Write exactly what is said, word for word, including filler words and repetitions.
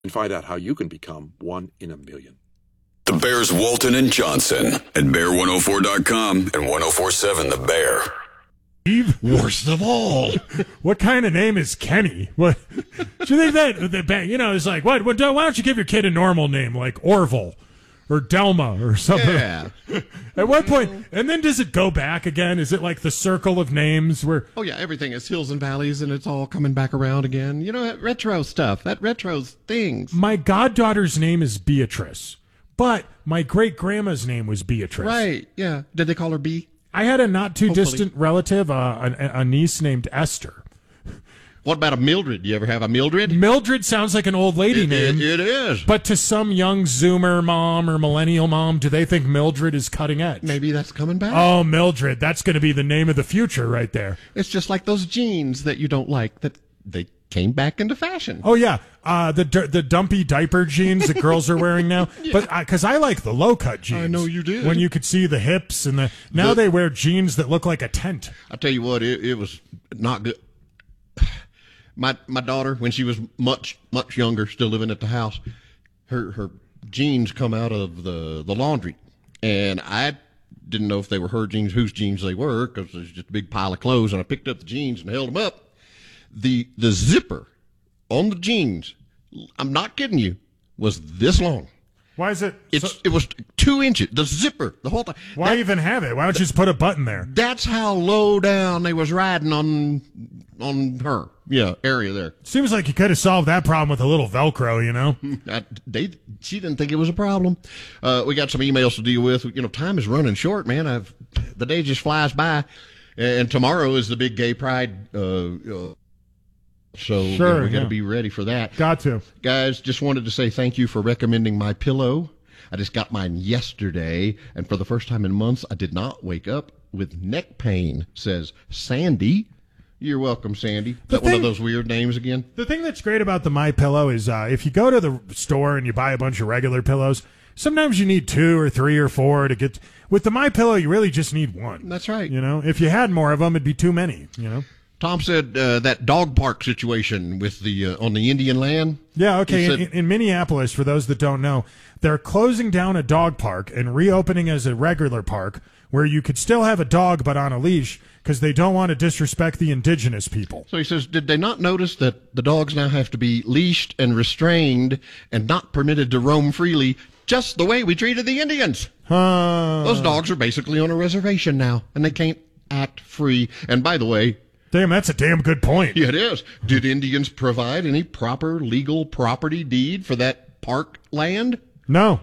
and find out how you can become one in a million. The Bears, Walton and Johnson at bear one oh four dot com and one oh four point seven The Bear. Worst of all. What kind of name is Kenny? What do you think that, that you know, it's like, what, what, why don't you give your kid a normal name like Orville or Delma or something? Yeah. At what point, and then does it go back again? Is it like the circle of names where? Oh, yeah, everything is hills and valleys, and it's all coming back around again. You know, that retro stuff, that retro things. My goddaughter's name is Beatrice, but my great-grandma's name was Beatrice. Right, yeah. Did they call her B? I had a not-too-distant Hopefully. relative, uh, a, a niece named Esther. What about a Mildred? Do you ever have a Mildred? Mildred sounds like an old lady It, name. it, it is. But to some young Zoomer mom or millennial mom, do they think Mildred is cutting edge? Maybe that's coming back. Oh, Mildred, that's going to be the name of the future right there. It's just like those jeans that you don't like, that they came back into fashion. Oh, yeah, uh, the the dumpy diaper jeans that girls are wearing now. Yeah. But because I, I like the low-cut jeans. I know you did. When you could see the hips. and the Now The- they wear jeans that look like a tent. I tell you what, it, it was not good. My my daughter, when she was much much younger, still living at the house, her her jeans come out of the the laundry, and I didn't know if they were her jeans, whose jeans they were, because there's just a big pile of clothes, and I picked up the jeans and held them up. The the zipper on the jeans, I'm not kidding you, was this long. Why is it? It's so, it was two inches. The zipper, the whole time. why That- even have it? Why don't you just put a button there? That's how low down they was riding on on her, yeah, area there. Seems like you could have solved that problem with a little Velcro, you know? I, they, she didn't think it was a problem. Uh, we got some emails to deal with. You know, time is running short, man. I've the day just flies by, and tomorrow is the big Gay Pride. Uh, uh, so you know, Sure, we got to yeah. be ready for that. Got to. Guys, just wanted to say thank you for recommending my pillow. I just got mine yesterday, and for the first time in months, I did not wake up with neck pain, says Sandy. You're welcome, Sandy. Is that one of thing- those weird names again? The thing that's great about the My Pillow is uh, if you go to the store and you buy a bunch of regular pillows, sometimes you need two or three or four to get. With the My Pillow, you really just need one. That's right. You know, if you had more of them, it'd be too many. You know. Tom said uh, that dog park situation with the uh, on the Indian land. Yeah. Okay. He said- in, in Minneapolis, for those that don't know, they're closing down a dog park and reopening as a regular park where you could still have a dog but on a leash because they don't want to disrespect the indigenous people. So he says, did they not notice that the dogs now have to be leashed and restrained and not permitted to roam freely, just the way we treated the Indians? Uh, Those dogs are basically on a reservation now, and they can't act free. And by the way, damn, that's a damn good point. yeah, it is. Did Indians provide any proper legal property deed for that park land? No.